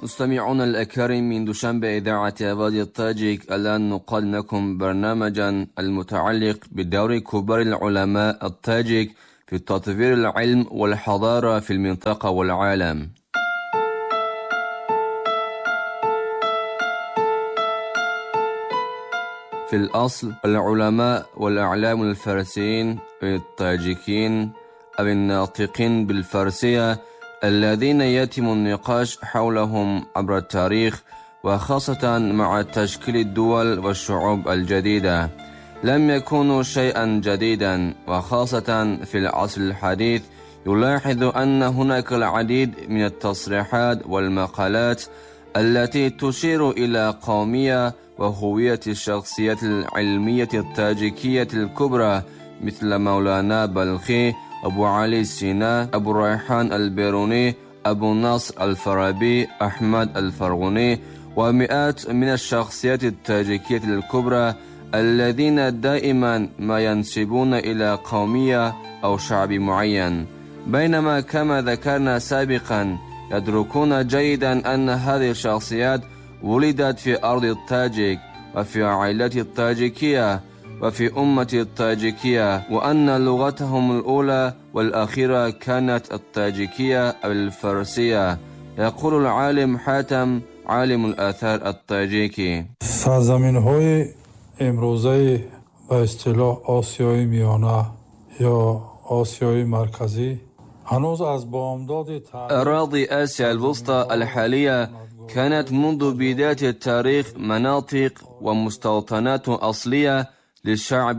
مستمعون الأكارم، من دوشنبه إذاعة وادي الطاجيك الآن نقدم لكم برنامجا المتعلق بدور كبار العلماء الطاجيك في تطوير العلم والحضارة في المنطقة والعالم. في الأصل العلماء والأعلام الفارسيين الطاجيكيين أو الناطقين بالفارسية الذين يتم النقاش حولهم عبر التاريخ، وخاصة مع تشكيل الدول والشعوب الجديدة، لم يكونوا شيئا جديدا، وخاصة في العصر الحديث يلاحظ أن هناك العديد من التصريحات والمقالات التي تشير إلى قومية وهوية الشخصيات العلمية الطاجيكية الكبرى مثل مولانا بلخي، أبو علي السينا، أبو ريحان البيروني، أبو نصر الفارابي، أحمد الفرغوني، ومئات من الشخصيات الطاجيكية الكبرى الذين دائما ما ينسبون إلى قومية أو شعب معين، بينما كما ذكرنا سابقا يدركون جيدا أن هذه الشخصيات ولدت في أرض الطاجيك وفي عائلة الطاجيكية وفي أمة الطاجيكية، وأن لغتهم الأولى والأخيرة كانت الطاجيكية أو الفارسية. يقول العالم حاتم عالم الآثار الطاجيكي: سرزمین های امروزه به اصطلاح آسیای میانه یا آسیای مرکزی هنوز از بامداد أراضي آسيا الوسطى الحالية كانت منذ بداية التاريخ مناطق ومستوطنات أصلية للشعب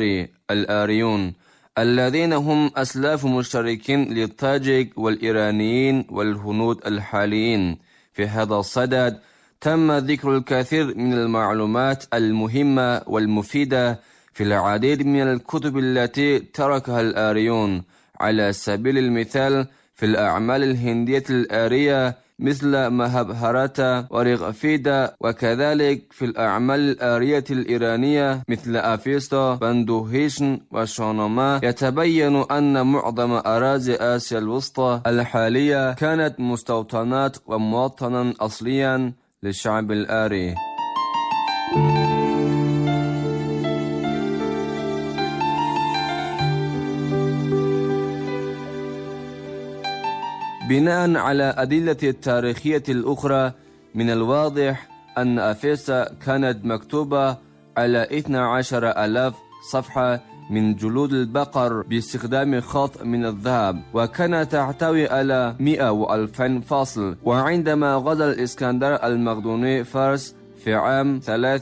الآريون الذين هم أسلاف مشتركين للطاجيك والإيرانيين والهنود الحاليين. في هذا الصدد تم ذكر الكثير من المعلومات المهمة والمفيدة في العديد من الكتب التي تركها الآريون، على سبيل المثال في الأعمال الهندية الآرية مثل مهابهاراتا ورغفيدا، وكذلك في الأعمال الآرية الإيرانية مثل أفيستا، بندوهيشن وشونوما. يتبين أن معظم أراضي آسيا الوسطى الحالية كانت مستوطنات ومواطنا أصليا للشعب الآري. بناء على أدلة التاريخية الأخرى من الواضح أن أفيسا كانت مكتوبة على 12,000 صفحة من جلود البقر باستخدام خط من الذهب، وكانت تحتوي على 100,000 فصل. وعندما غزا الإسكندر المقدوني فارس في عام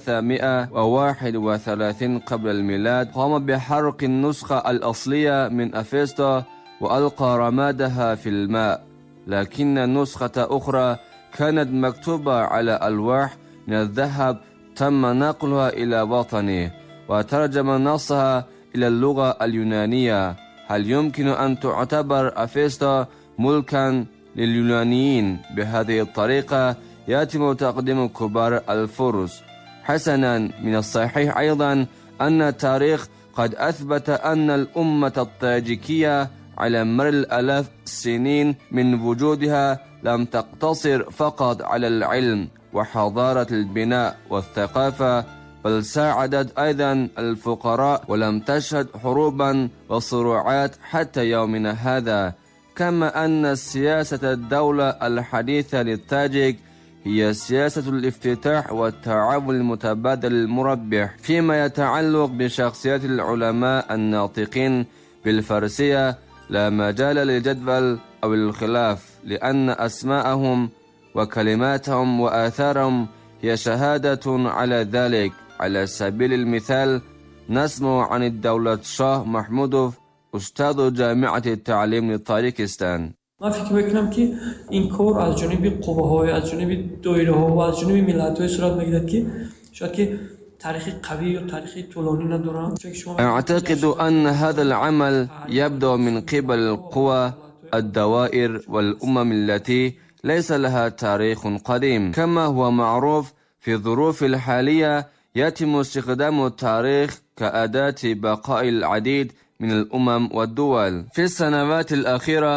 331 قبل الميلاد قام بحرق النسخة الأصلية من أفيستا وألقى رمادها في الماء، لكن نسخة أخرى كانت مكتوبة على ألواح من الذهب تم نقلها إلى وطنه وترجم نصها إلى اللغة اليونانية. هل يمكن أن تعتبر أفيستا ملكا لليونانيين؟ بهذه الطريقة يتم تقديم كبار الفرس. حسنا، من الصحيح أيضا أن التاريخ قد أثبت أن الأمة الطاجيكية على مر الآلاف السنين من وجودها لم تقتصر فقط على العلم وحضارة البناء والثقافة، بل ساعدت أيضا الفقراء ولم تشهد حروبا وصراعات حتى يومنا هذا. كما أن سياسة الدولة الحديثة للطاجيك هي سياسة الافتتاح والتعاون المتبادل المربح. فيما يتعلق بشخصيات العلماء الناطقين بالفارسية لا مجال للجدول أو الخلاف، لأن أسماءهم وكلماتهم وآثارهم هي شهادة على ذلك. على سبيل المثال نسمع عن الدولة شاه محمودوف أستاذ جامعة التعليم لطاجيكستان. من فکر میکنم که این کار از جانب قوه‌های، از جانب دایره‌ها و از جانب ملت‌های صورت میگیرد که شاید که تاریخ قوی و تاریخ طولانی ندارن. أعتقد أن هذا العمل يبدأ من قبل القوى، الدوائر والأمم التي ليس لها تاريخ قديم. كما هو معروف في الظروف الحالية يتم استخدام التاريخ كأداة بقاء العديد من الأمم والدول. في السنوات الأخيرة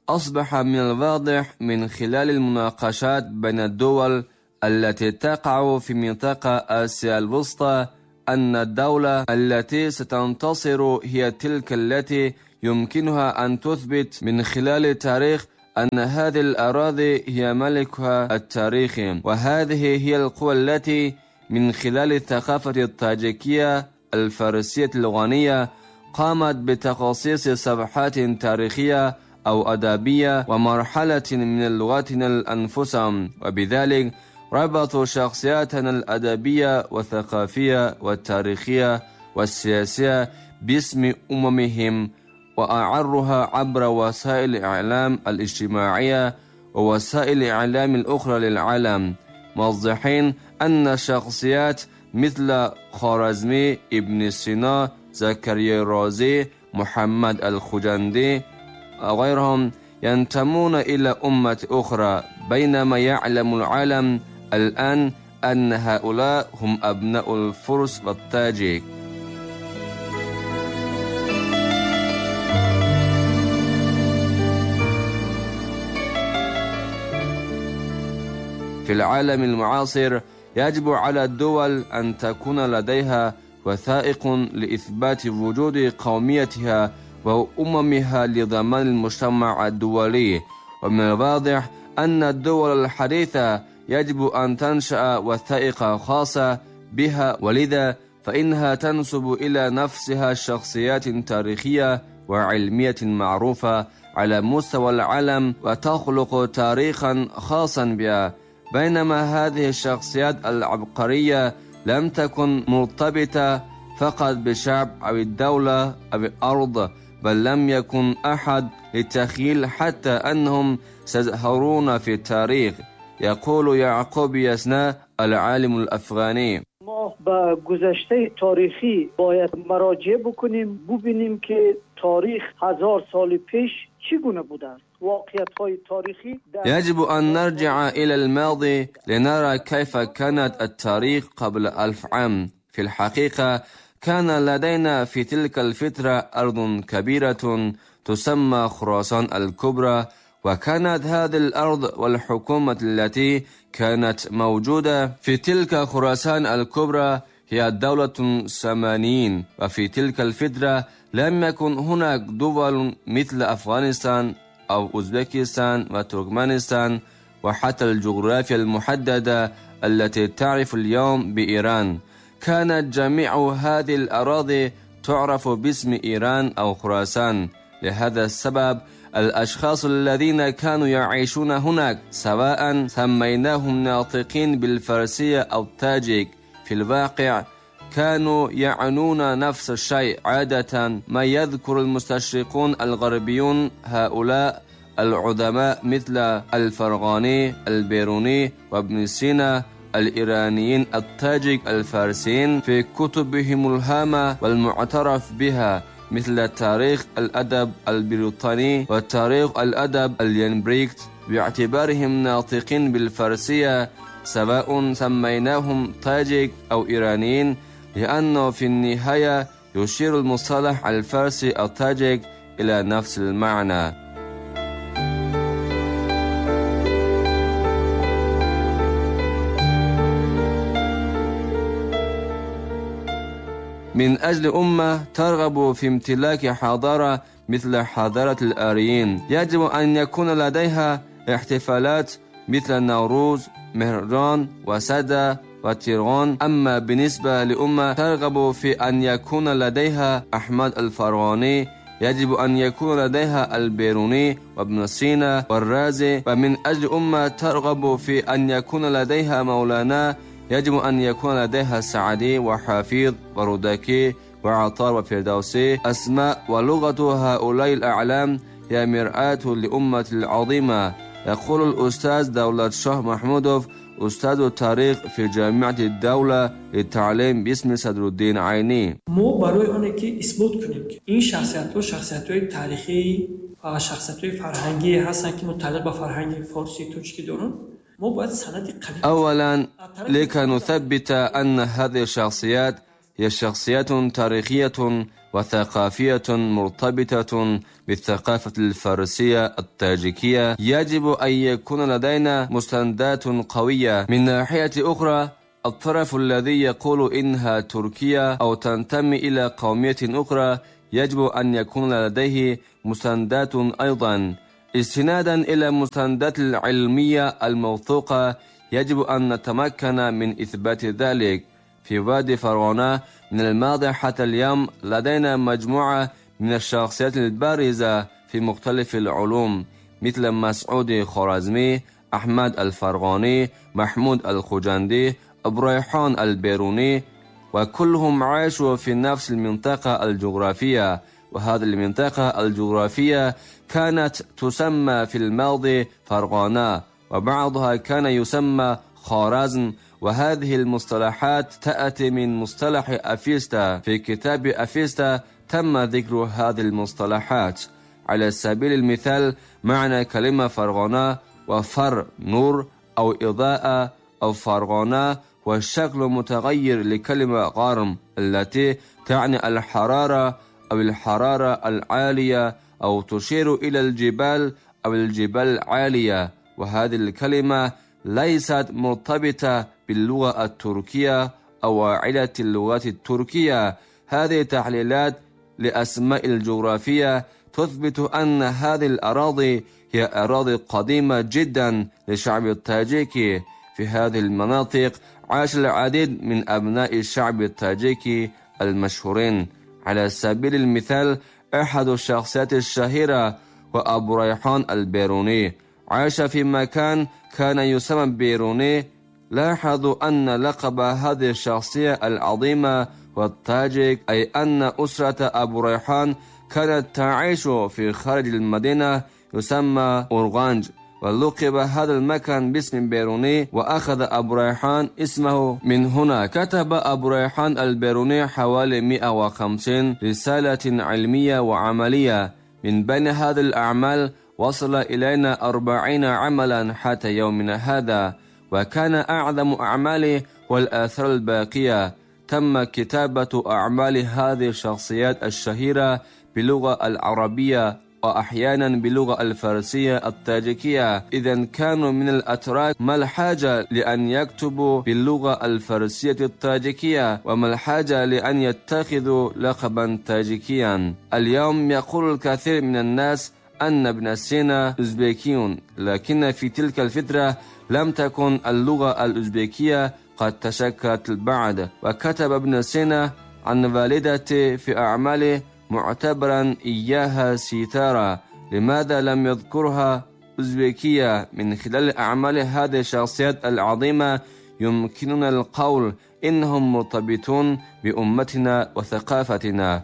أصبح من الواضح من خلال المناقشات بين الدول التي تقع في منطقة آسيا الوسطى أن الدولة التي ستنتصر هي تلك التي يمكنها أن تثبت من خلال التاريخ أن هذه الأراضي هي ملكها التاريخي. وهذه هي القوى التي من خلال الثقافة الطاجيكية الفارسية الغنية قامت بتخصيص صفحات تاريخية أو أدبية ومرحلة من لغتنا الأنفسهم، وبذلك ربطوا شخصياتنا الأدبية والثقافية والتاريخية والسياسية باسم أممهم، وأعرها عبر وسائل الإعلام الاجتماعية ووسائل الإعلام الأخرى للعالم، موضحين أن شخصيات مثل خوارزمي، ابن سينا، زكريا الرازي، محمد الخجندي وغيرهم ينتمون إلى أمة أخرى، بينما يعلم العالم الآن أن هؤلاء هم أبناء الفرس والتاجيك. في العالم المعاصر يجب على الدول أن تكون لديها وثائق لإثبات وجود قوميتها وأممها لضمان المجتمع الدولي، ومن الواضح أن الدول الحديثة يجب أن تنشأ وثائق خاصة بها، ولذا فإنها تنسب إلى نفسها شخصيات تاريخية وعلمية معروفة على مستوى العالم وتخلق تاريخا خاصا بها، بينما هذه الشخصيات العبقرية لم تكن مرتبطة فقط بشعب أو الدولة أو الأرض، بل لم يكن أحد للتخيل حتى أنهم سيظهرون في التاريخ. يقول يعقوب یسنا العالم الأفغاني: ما با گذشته تاریخی باید مراجعه بکنیم، ببینیم که تاریخ 1000 سال پیش چگونه بوده است. واقعیت‌های تاریخی يجب أن نرجع إلى الماضي لنرى كيف كانت التاريخ قبل 1000 عام. في الحقيقة كان لدينا في تلك الفترة أرض كبيرة تسمى خراسان الكبرى، وكانت هذه الأرض والحكومة التي كانت موجودة في تلك خراسان الكبرى هي الدولة السامانيين. وفي تلك الفترة لم يكن هناك دول مثل أفغانستان أو أوزبكستان وتركمانستان، وحتى الجغرافيا المحددة التي تعرف اليوم بإيران. كانت جميع هذه الأراضي تعرف باسم إيران أو خراسان. لهذا السبب الأشخاص الذين كانوا يعيشون هناك سواء سميناهم ناطقين بالفارسية أو تاجيك، في الواقع كانوا يعنون نفس الشيء. عادة ما يذكر المستشرقون الغربيون هؤلاء العظماء مثل الفرغاني، البيروني، وابن سينا، الإيرانيين التاجيك الفارسيين في كتبهم الهامة والمعترف بها، مثل تاريخ الأدب البريطاني وتاريخ الأدب الينبريكت، باعتبارهم ناطقين بالفارسية سواء سميناهم تاجيك أو إيرانيين، لأنه في النهاية يشير المصطلح الفارسي التاجيك إلى نفس المعنى. من أجل أمة ترغب في امتلاك حضارة مثل حضارة الآريين يجب أن يكون لديها احتفالات مثل النوروز، مهرجان وسدى وتيرغون. أما بالنسبة لأمة ترغب في أن يكون لديها أحمد الفرغاني يجب أن يكون لديها البيروني وابن سينا والرازي. ومن أجل أمة ترغب في أن يكون لديها مولانا يجب أن يكون لديها سعدي وحافظ ورودكي وعطار وفردوسي. أسماء ولغة هؤلاء الأعلام هي مرآة لأمة العظيمة. يقول الأستاذ دولت شاه محمودوف أستاذ التاريخ في جامعة الدولة للتعليم باسم صدر الدين عيني: ما برای آنه که اثبات کنیم که این شخصیت‌های تاریخی و شخصیت‌های فرهنگی هستند که متعلق به فرهنگ فارسی تاجیکی دارند، أولا لكي نثبت أن هذه الشخصيات هي شخصيات تاريخية وثقافية مرتبطة بالثقافة الفارسية التاجيكية، يجب أن يكون لدينا مستندات قوية. من ناحية أخرى، الطرف الذي يقول إنها تركيا أو تنتمي إلى قومية أخرى يجب أن يكون لديه مستندات أيضا. استنادا إلى المستندات العلمية الموثوقة يجب أن نتمكن من إثبات ذلك. في وادي فرغانة من الماضي حتى اليوم لدينا مجموعة من الشخصيات البارزة في مختلف العلوم، مثل مسعود خوارزمي، أحمد الفرغاني، محمود الخجندي، أبو ريحان البيروني، وكلهم عاشوا في نفس المنطقة الجغرافية. وهذه المنطقة الجغرافية كانت تسمى في الماضي فرغانة، وبعضها كان يسمى خوارزم. وهذه المصطلحات تأتي من مصطلح أفيستا. في كتاب أفيستا تم ذكر هذه المصطلحات. على سبيل المثال، معنى كلمة فرغانة وفر نور أو إضاءة أو فرغانة والشكل متغير لكلمة غرم التي تعني الحرارة أو الحرارة العالية أو تشير إلى الجبال أو الجبال العالية. وهذه الكلمة ليست مرتبطة باللغة التركية أو عائلة اللغات التركية. هذه تحليلات لأسماء الجغرافية تثبت أن هذه الأراضي هي أراضي قديمة جدا للشعب التاجيكي. في هذه المناطق عاش العديد من أبناء الشعب التاجيكي المشهورين. على سبيل المثال، أحد الشخصيات الشهيرة هو أبو ريحان البيروني، عاش في مكان كان يسمى بيروني. لاحظوا أن لقب هذه الشخصية العظيمة والتاجيك، أي أن أسرة أبو ريحان كانت تعيش في خارج المدينة يسمى أورغانج، ولقب هذا المكان باسم بيروني، وأخذ أبو ريحان اسمه من هنا. كتب أبو ريحان البيروني حوالي 150 رسالة علمية وعملية. من بين هذه الأعمال وصل إلينا 40 عملا حتى يومنا هذا، وكان أعظم أعماله والآثار الباقية. تم كتابة أعمال هذه الشخصيات الشهيرة باللغة العربية وأحيانا باللغة الفارسية التاجيكية. إذا كانوا من الأتراك، ما الحاجة لأن يكتبوا باللغة الفارسية التاجيكية؟ وما الحاجة لأن يتخذوا لقبا تاجيكيا؟ اليوم يقول الكثير من الناس أن ابن سينا أوزبكي، لكن في تلك الفترة لم تكن اللغة الأوزبكية قد تشكلت بعد. وكتب ابن سينا عن والدته في أعماله معتبرا إياها سيتارة. لماذا لم يذكرها أوزبكية؟ من خلال أعمال هذه الشخصيات العظيمة يمكننا القول إنهم مرتبطون بأمتنا وثقافتنا.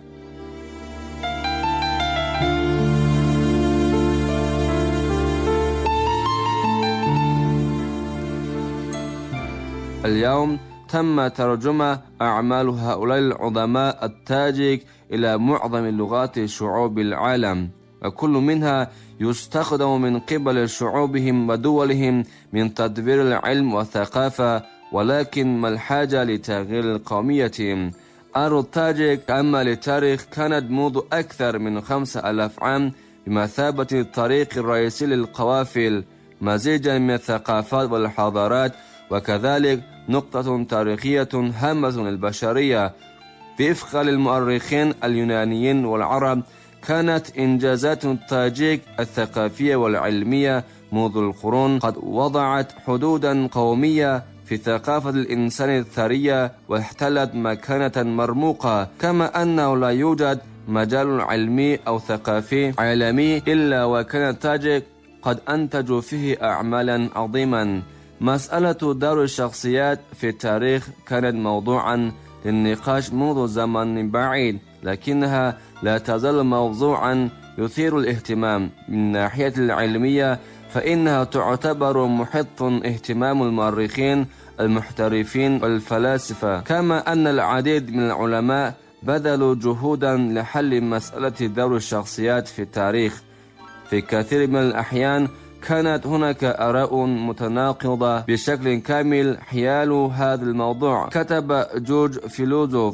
اليوم تم ترجمة أعمال هؤلاء العظماء التاجيك إلى معظم لغات شعوب العالم، وكل منها يستخدم من قبل شعوبهم ودولهم من تدوير العلم والثقافة. ولكن ما الحاجة لتغيير قوميتهم؟ أرض التاجيك أما للتاريخ كانت منذ أكثر من 5000 عام بمثابة الطريق الرئيسي للقوافل، مزيجا من الثقافات والحضارات، وكذلك نقطة تاريخية هامة للبشرية. وفقا للمؤرخين اليونانيين والعرب، كانت إنجازات التاجيك الثقافية والعلمية منذ القرون قد وضعت حدودا قومية في ثقافة الإنسان الثرية، واحتلت مكانة مرموقة. كما أنه لا يوجد مجال علمي أو ثقافي عالمي إلا وكان التاجيك قد أنتجوا فيه أعمالا عظيما. مسألة دور الشخصيات في التاريخ كانت موضوعا للنقاش منذ زمن بعيد، لكنها لا تزال موضوعا يثير الاهتمام. من الناحية العلمية فإنها تعتبر محط اهتمام المؤرخين المحترفين والفلاسفة، كما أن العديد من العلماء بذلوا جهودا لحل مسألة دور الشخصيات في التاريخ. في كثير من الأحيان كانت هناك آراء متناقضة بشكل كامل حيال هذا الموضوع. كتب جورج فيلوزوف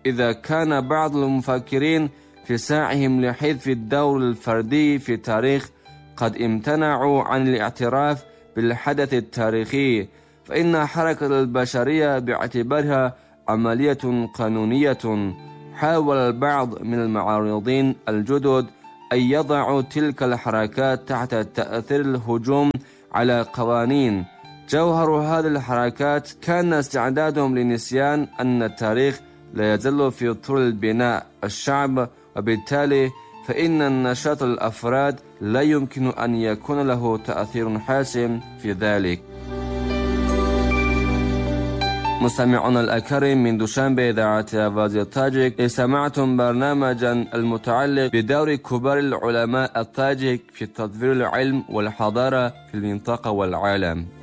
إذا كان بعض المفكرين في سعيهم لحذف الدور الفردي في التاريخ قد امتنعوا عن الاعتراف بالحدث التاريخي، فإن حركة البشرية باعتبارها عملية قانونية، حاول البعض من المعارضين الجدد أن يضعوا تلك الحركات تحت تأثير الهجوم على قوانين. جوهر هذه الحركات كان استعدادهم لنسيان أن التاريخ لا يزال في طور البناء الشعب، وبالتالي فإن النشاط الأفراد لا يمكن أن يكون له تأثير حاسم في ذلك. مستمعون الأكارم، من دوشنبه إذاعة آواز التاجيك استمعتم برنامجا المتعلق بدور كبار العلماء التاجيك في تطوير العلم والحضارة في المنطقة والعالم.